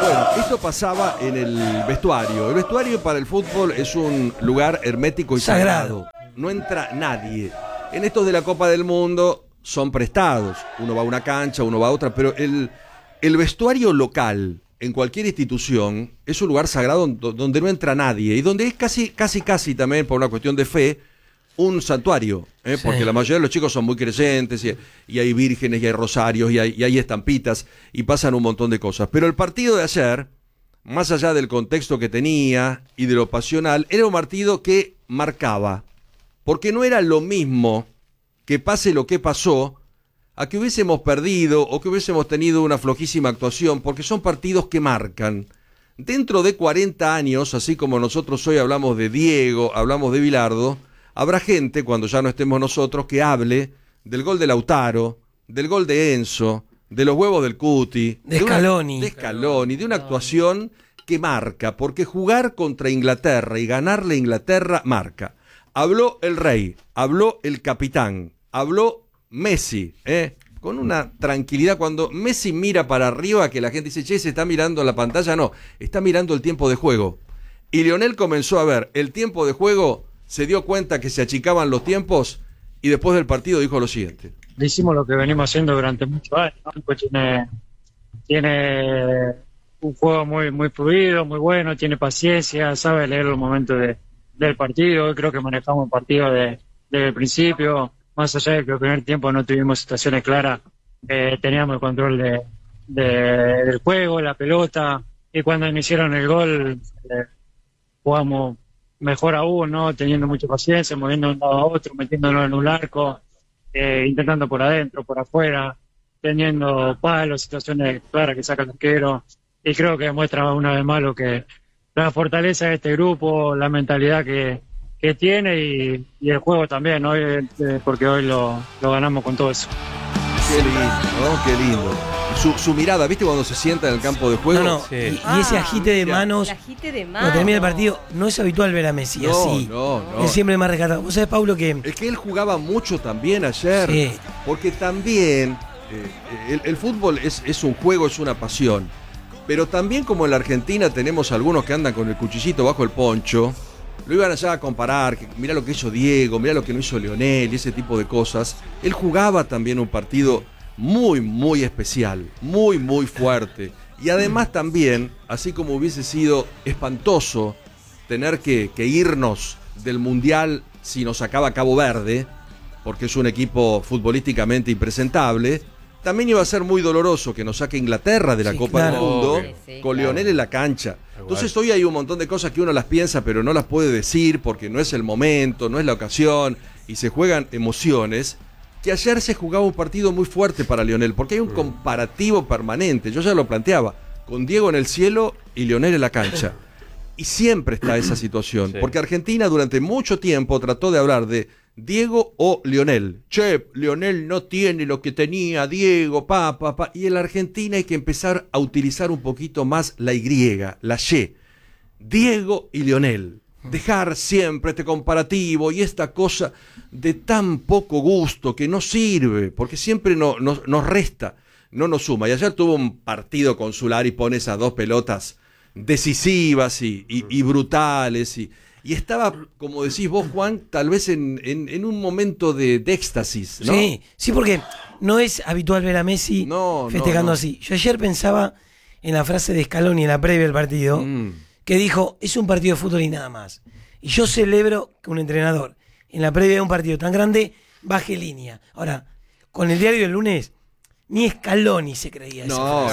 Bueno, esto pasaba en el vestuario. El vestuario para el fútbol es un lugar hermético y sagrado. No entra nadie. En estos de la Copa del Mundo son prestados. Uno va a una cancha, uno va a otra, pero el vestuario local en cualquier institución es un lugar sagrado donde no entra nadie y donde es casi también por una cuestión de fe un santuario, porque la mayoría de los chicos son muy creyentes y hay vírgenes y hay rosarios y hay estampitas y pasan un montón de cosas. Pero el partido de ayer, más allá del contexto que tenía y de lo pasional, era un partido que marcaba, porque no era lo mismo que pase lo que pasó a que hubiésemos perdido o que hubiésemos tenido una flojísima actuación, porque son partidos que marcan. Dentro de 40 años, así como nosotros hoy hablamos de Diego, hablamos de Bilardo, habrá gente, cuando ya no estemos nosotros, que hable del gol de Lautaro, del gol de Enzo, de los huevos del Cuti, de Scaloni, de una actuación que marca, porque jugar contra Inglaterra y ganarle a Inglaterra marca. Habló el rey, habló el capitán, habló Messi, con una tranquilidad. Cuando Messi mira para arriba, que la gente dice, che, se está mirando la pantalla, no, está mirando el tiempo de juego. Y Lionel comenzó a ver el tiempo de juego, se dio cuenta que se achicaban los tiempos y después del partido dijo lo siguiente. Hicimos lo que venimos haciendo durante muchos años, ¿no? Pues tiene un juego muy fluido, muy bueno, tiene paciencia, sabe leer los momentos del partido. Creo que manejamos el partido desde el principio, más allá de que el primer tiempo no tuvimos situaciones claras, teníamos el control del juego, la pelota, y cuando me hicieron el gol jugamos mejor aún, ¿no? Teniendo mucha paciencia, moviendo de un lado a otro, metiéndolo en un arco, intentando por adentro, por afuera, teniendo palos, situaciones claras que saca el arquero, y creo que demuestra una vez más lo que la fortaleza de este grupo, la mentalidad que tiene y el juego también, ¿no? Porque hoy lo ganamos con todo eso. Qué lindo, ¿no? Qué lindo. Su mirada, ¿viste cuando se sienta en el campo de juego? No. Sí. Y ese agite de manos. El agite de manos. Cuando termina el partido, no es habitual ver a Messi así. No. Es siempre más rescatado. ¿Vos sabés, Paulo, que es que él jugaba mucho también ayer? Sí. Porque también el fútbol es un juego, es una pasión. Pero también como en la Argentina tenemos algunos que andan con el cuchillito bajo el poncho, lo iban allá a comparar, que mirá lo que hizo Diego, mirá lo que no hizo Lionel y ese tipo de cosas. Él jugaba también un partido muy especial, muy fuerte. Y además también, así como hubiese sido espantoso tener que irnos del Mundial si nos sacaba Cabo Verde, porque es un equipo futbolísticamente impresentable, también iba a ser muy doloroso que nos saque Inglaterra de la Copa del Mundo con Lionel en la cancha. Entonces hoy hay un montón de cosas que uno las piensa pero no las puede decir porque no es el momento, no es la ocasión y se juegan emociones. Que ayer se jugaba un partido muy fuerte para Lionel porque hay un comparativo permanente. Yo ya lo planteaba, con Diego en el cielo y Lionel en la cancha. Y siempre está esa situación, porque Argentina durante mucho tiempo trató de hablar de Diego o Lionel. Che, Lionel no tiene lo que tenía Diego, y en la Argentina hay que empezar a utilizar un poquito más la Y, la Y. Diego y Lionel. Dejar siempre este comparativo y esta cosa de tan poco gusto que no sirve, porque siempre nos resta, no nos suma. Y ayer tuvo un partido consular y pone esas dos pelotas decisivas y brutales y estaba, como decís vos, Juan, tal vez en un momento de éxtasis, ¿no? Sí, porque no es habitual ver a Messi festejando así. Yo ayer pensaba en la frase de Scaloni en la previa del partido, que dijo, es un partido de fútbol y nada más. Y yo celebro que un entrenador en la previa de un partido tan grande baje línea. Ahora, con el diario del lunes, ni Scaloni se creía eso.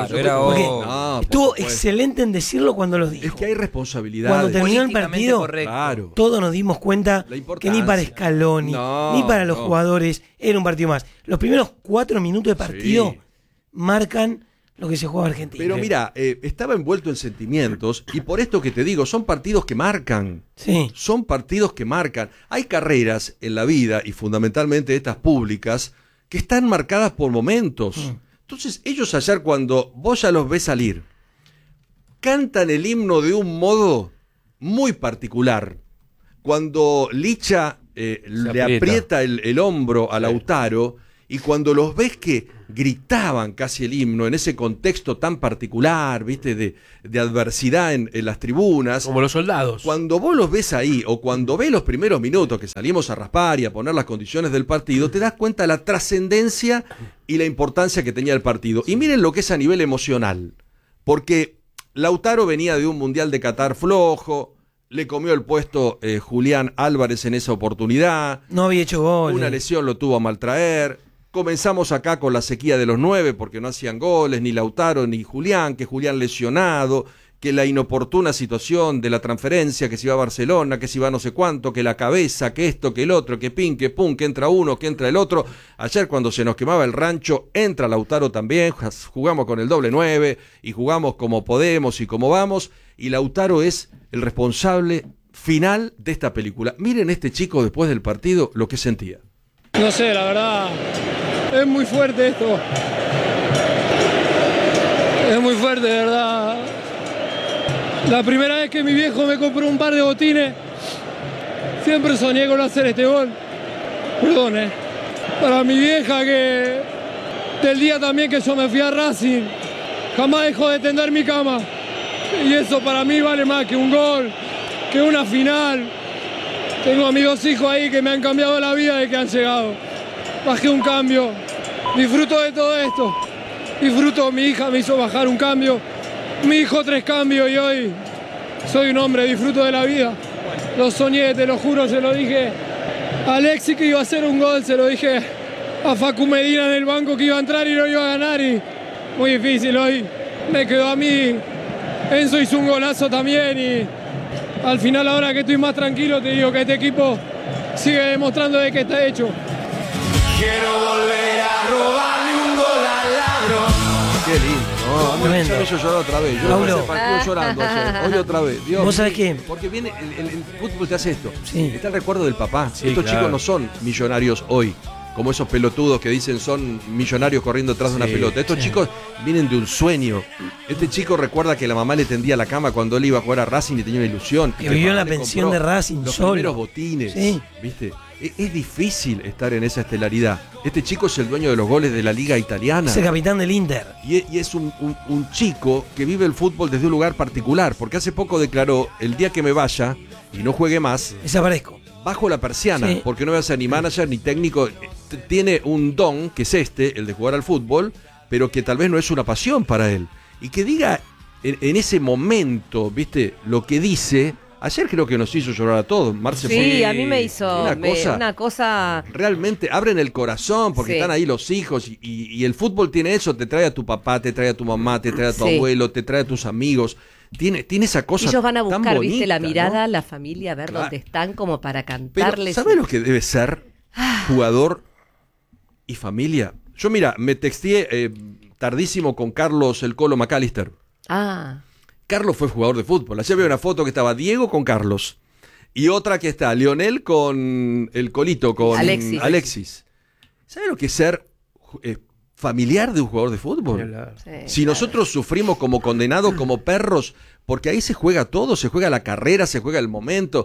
Estuvo excelente en decirlo cuando lo dijo. Es que hay responsabilidad. Cuando terminó el partido, todos nos dimos cuenta que ni para Scaloni, ni para los jugadores, era un partido más. Los primeros 4 minutos de partido marcan lo que se juega en Argentina. Pero mira, estaba envuelto en sentimientos y por esto que te digo, son partidos que marcan. Sí. Son partidos que marcan. Hay carreras en la vida y fundamentalmente estas públicas que están marcadas por momentos. Entonces ellos ayer cuando vos ya los ves salir, cantan el himno de un modo muy particular. Cuando Licha le aprieta el hombro a Lautaro Y cuando los ves que gritaban casi el himno en ese contexto tan particular, ¿viste? De adversidad en las tribunas. Como los soldados. Cuando vos los ves ahí, o cuando ves los primeros minutos que salimos a raspar y a poner las condiciones del partido, te das cuenta de la trascendencia y la importancia que tenía el partido. Y miren lo que es a nivel emocional. Porque Lautaro venía de un Mundial de Qatar flojo, le comió el puesto Julián Álvarez en esa oportunidad. No había hecho gol. Una lesión lo tuvo a maltraer. Comenzamos acá con la sequía de los 9 porque no hacían goles, ni Lautaro ni Julián, que Julián lesionado, que la inoportuna situación de la transferencia, que se iba a Barcelona, que se iba a no sé cuánto, que la cabeza, que esto, que el otro, que pin, que pum, que entra uno, que entra el otro. Ayer cuando se nos quemaba el rancho, entra Lautaro también, jugamos con el doble 9 y jugamos como podemos y como vamos, y Lautaro es el responsable final de esta película. Miren este chico después del partido lo que sentía. No sé, la verdad, es muy fuerte esto. Es muy fuerte, de verdad. La primera vez que mi viejo me compró un par de botines, siempre soñé con hacer este gol. Perdón, Para mi vieja, que del día también que yo me fui a Racing, jamás dejó de tender mi cama. Y eso para mí vale más que un gol, que una final. Tengo a mis 2 hijos ahí que me han cambiado la vida desde que han llegado. Bajé un cambio, disfruto de todo esto. Disfruto, mi hija me hizo bajar un cambio, mi hijo 3 cambios y hoy soy un hombre, disfruto de la vida. Lo soñé, te lo juro, se lo dije a Alexis que iba a hacer un gol, se lo dije a Facu Medina en el banco que iba a entrar y no iba a ganar y muy difícil hoy. Me quedó a mí, Enzo hizo un golazo también y al final, ahora que estoy más tranquilo, te digo que este equipo sigue demostrando de que está hecho. Quiero volver a robarle un gol al ladrón. Qué lindo, ¿no? Ya me hizo llorar otra vez. Yo Paulo. ese partido llorando ayer. Hoy otra vez. Dios, ¿Vos sabés qué? Porque viene el fútbol te hace esto. Sí. Está el recuerdo del papá. Sí, Estos claro. chicos no son millonarios hoy, como esos pelotudos que dicen son millonarios corriendo detrás de una pelota. Estos chicos vienen de un sueño. Este chico recuerda que la mamá le tendía la cama cuando él iba a jugar a Racing y tenía una ilusión. Que vivió en la le pensión compró de Racing los solo. primeros botines. Sí. ¿Viste? Es difícil estar en esa estelaridad. Este chico es el dueño de los goles de la liga italiana. Es el capitán del Inter. Y es un chico que vive el fútbol desde un lugar particular, porque hace poco declaró, el día que me vaya y no juegue más, Desaparezco. bajo la persiana, Sí. porque no voy a ser ni manager ni técnico. Tiene un don, que es el de jugar al fútbol, pero que tal vez no es una pasión para él. Y que diga en ese momento, ¿viste? Lo que dice. Ayer creo que nos hizo llorar a todos. Marce Sí, fue a mí me hizo una cosa... Realmente abren el corazón porque Sí. están ahí los hijos y el fútbol tiene eso, te trae a tu papá, te trae a tu mamá, te trae a tu Sí. abuelo, te trae a tus amigos. Tiene esa cosa. Ellos van a tan buscar, bonita, viste, la mirada, ¿no? la familia, a ver Claro. dónde están como para Pero cantarles. ¿sabes lo que debe ser jugador y familia? Yo mira, me texteé tardísimo con Carlos el Colo McAllister. Ah, Carlos fue jugador de fútbol. Ayer veo una foto que estaba Diego con Carlos. Y otra que está Lionel con el Colito, con Alexis. ¿Sabe lo que es ser familiar de un jugador de fútbol? sí, Si nosotros sufrimos como condenados, como perros, porque ahí se juega todo, se juega la carrera, se juega el momento,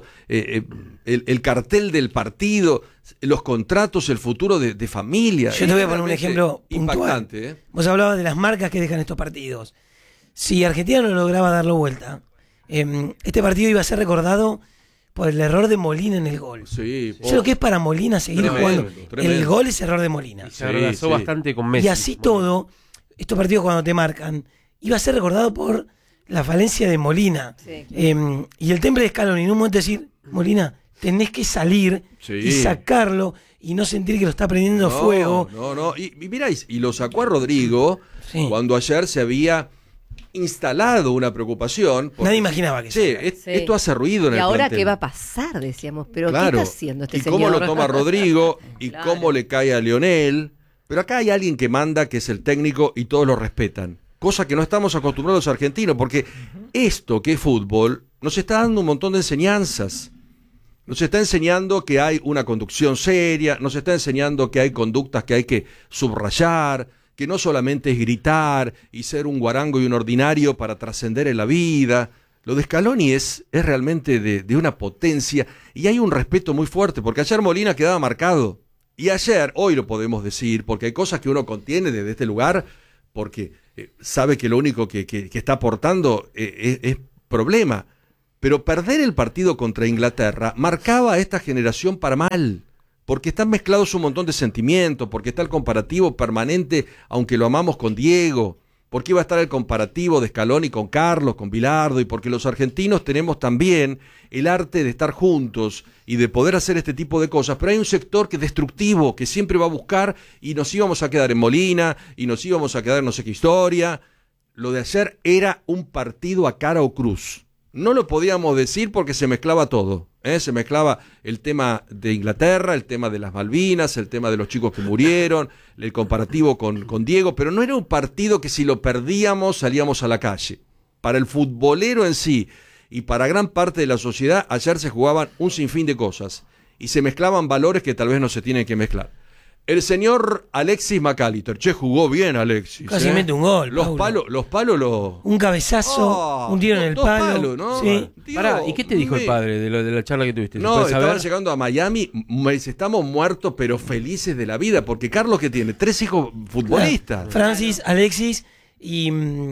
el cartel del partido, los contratos, el futuro de familia. Yo te voy a poner un ejemplo impactante. puntual. Vos hablabas de las marcas que dejan estos partidos. Si Argentina no lograba darlo vuelta, este partido iba a ser recordado por el error de Molina en el gol. Sí, ¿Sabes lo que es para Molina seguir jugando? Tremendo. El gol es error de Molina. Se abrazó bastante con Messi. Y así todo, estos partidos cuando te marcan, iba a ser recordado por la falencia de Molina. Sí. Y el temple de Scaloni, en un momento decir, Molina, tenés que salir y sacarlo y no sentir que lo está prendiendo fuego. No. Y miráis, y lo sacó a Rodrigo cuando ayer se había instalado una preocupación. Nadie imaginaba que esto hace ruido en el Y ahora, plantel. ¿qué va a pasar? Decíamos, pero Claro. ¿qué está haciendo este ¿Y señor? cómo lo toma Rodrigo? ¿Y Claro. cómo le cae a Lionel? Pero acá hay alguien que manda, que es el técnico, y todos lo respetan. Cosa que no estamos acostumbrados los argentinos, porque esto que es fútbol nos está dando un montón de enseñanzas. Nos está enseñando que hay una conducción seria, nos está enseñando que hay conductas que hay que subrayar, que no solamente es gritar y ser un guarango y un ordinario para trascender en la vida. Lo de Scaloni es realmente de una potencia y hay un respeto muy fuerte, porque ayer Molina quedaba marcado. Y ayer, hoy lo podemos decir, porque hay cosas que uno contiene desde este lugar, porque sabe que lo único que está aportando es problema. Pero perder el partido contra Inglaterra marcaba a esta generación para mal, porque están mezclados un montón de sentimientos, porque está el comparativo permanente, aunque lo amamos, con Diego, porque iba a estar el comparativo de Scaloni con Carlos, con Bilardo, y porque los argentinos tenemos también el arte de estar juntos y de poder hacer este tipo de cosas, pero hay un sector que es destructivo, que siempre va a buscar, y nos íbamos a quedar en Molina, y nos íbamos a quedar en no sé qué historia. Lo de ayer era un partido a cara o cruz. No lo podíamos decir porque se mezclaba todo, se mezclaba el tema de Inglaterra, el tema de las Malvinas, el tema de los chicos que murieron, el comparativo con Diego, pero no era un partido que si lo perdíamos salíamos a la calle. Para el futbolero en sí y para gran parte de la sociedad, ayer se jugaban un sinfín de cosas y se mezclaban valores que tal vez no se tienen que mezclar. El señor Alexis McAllister, jugó bien Alexis. Casi mete un gol. Los palos. Un cabezazo, un tiro en el palo. Palos, ¿no? Sí. Pará, ¿y qué te dijo el padre de la charla que tuviste? No, estaban llegando a Miami, estamos muertos pero felices de la vida, porque Carlos, que tiene 3 hijos futbolistas. Francis, Alexis y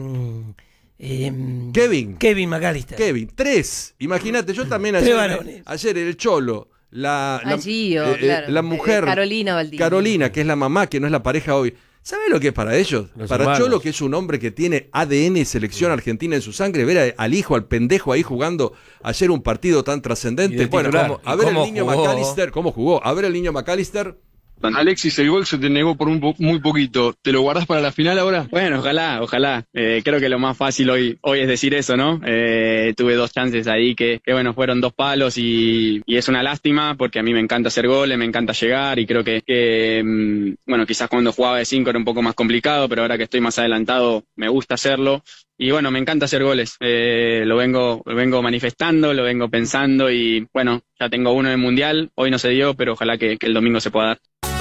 Kevin McAllister. 3. Imagínate, yo también 3 varones. Ayer el Cholo. La mujer Carolina, que es la mamá, que no es la pareja hoy. ¿Sabe lo que es para ellos? Para hermanos. Cholo, que es un hombre que tiene ADN selección argentina en su sangre, ver al hijo, al pendejo ahí jugando ayer un partido tan trascendente. Bueno, a ver el niño McAllister, ¿cómo jugó? A ver el niño McAllister. Alexis, el gol se te negó por muy poquito. ¿Te lo guardás para la final ahora? Bueno, ojalá. Creo que lo más fácil hoy es decir eso, ¿no? Tuve 2 chances ahí que bueno, fueron 2 palos y es una lástima porque a mí me encanta hacer goles, me encanta llegar y creo que bueno, quizás cuando jugaba de 5 era un poco más complicado, pero ahora que estoy más adelantado me gusta hacerlo. Y bueno, me encanta hacer goles, lo vengo manifestando, lo vengo pensando y bueno, ya tengo uno en el Mundial, hoy no se dio, pero ojalá que el domingo se pueda dar.